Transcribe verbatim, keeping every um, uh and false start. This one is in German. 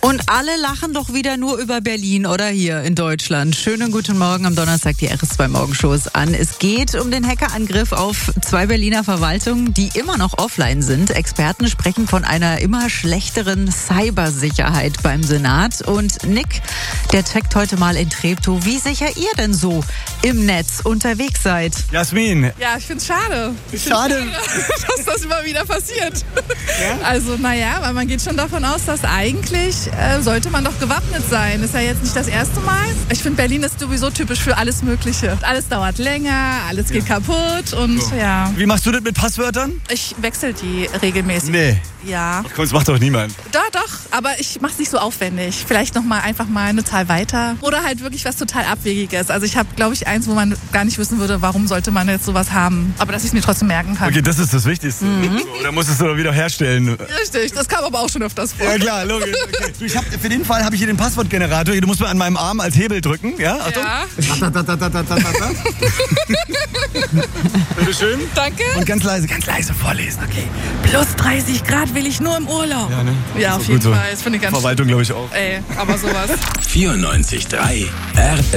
Und alle lachen doch wieder nur über Berlin oder hier in Deutschland. Schönen guten Morgen am Donnerstag, die R S zwei Morgenshows an. Es geht um den Hackerangriff auf zwei Berliner Verwaltungen, die immer noch offline sind. Experten sprechen von einer immer schlechteren Cybersicherheit beim Senat. Und Nick, der checkt heute mal in Treptow, wie sicher ihr denn so im Netz unterwegs seid. Jasmin. Ja, ich find's schade. Ich Schade. find's schade, dass das immer wieder passiert. Ja? Also, naja, weil man geht schon davon aus, dass eigentlich äh, sollte man doch gewappnet sein. Ist ja jetzt nicht das erste Mal. Ich finde, Berlin ist sowieso typisch für alles Mögliche. Alles dauert länger, alles geht ja. kaputt und so. ja. Wie machst du das mit Passwörtern? Ich wechsle die regelmäßig. Nee. Ja. Komm, das macht doch niemand. Doch, doch, aber ich mache es nicht so aufwendig. Vielleicht noch mal einfach mal eine Zahl weiter. Oder halt wirklich was total Abwegiges. Also ich habe, glaube ich, eins, wo man gar nicht wissen würde, warum sollte man jetzt sowas haben. Aber dass ich es mir trotzdem merken kann. Okay, das ist das Wichtigste. Mhm. Oder musstest du wieder herstellen? Richtig, das kam aber auch schon öfters vor. Ja klar, logisch. Okay. Du, ich hab, für den Fall habe ich hier den Passwortgenerator. Du musst mir an meinem Arm als Hebel drücken. Ja, Achtung. Ja. Bitte schön. Danke. Und ganz leise, ganz leise vorlesen. Okay. Plus dreißig Grad will ich nur im Urlaub. Ja, ne? Ja, auf jeden Fall. Das finde ich ganz Verwaltung, glaube ich, auch. Ey, aber sowas. vierundneunzig Komma drei R